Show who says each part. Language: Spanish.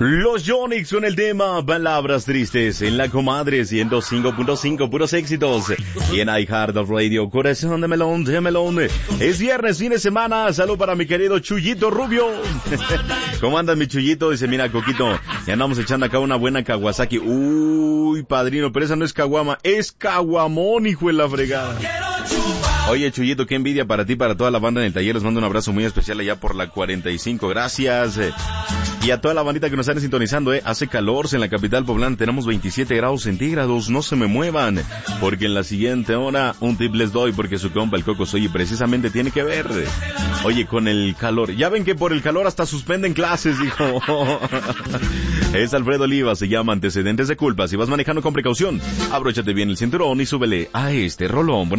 Speaker 1: Los Yonix con el tema Palabras Tristes en la Comadre 105.5, puros éxitos. Y en iHeartRadio, Corazón de Melón, de Melón. Es viernes, fin de semana. Salud para mi querido Chuyito Rubio. ¿Cómo andas, mi Chuyito? Dice, mira, Coquito, ya andamos echando acá una buena Kawasaki. Uy, padrino, pero esa no es caguama, es caguamón, hijo de la fregada. Oye, Chuyito, qué envidia para ti, para toda la banda en el taller. Les mando un abrazo muy especial allá por la 45. Gracias. Y a toda la bandita que nos están sintonizando, hace calor en la capital poblana, tenemos 27 grados centígrados, no se me muevan, porque en la siguiente hora un tip les doy, porque su compa el Coco Soy precisamente tiene que ver, oye, con el calor. Ya ven que por el calor hasta suspenden clases, hijo. Es Alfredo Oliva, se llama Antecedentes de Culpa. Si vas manejando con precaución, abróchate bien el cinturón y súbele a este rolón.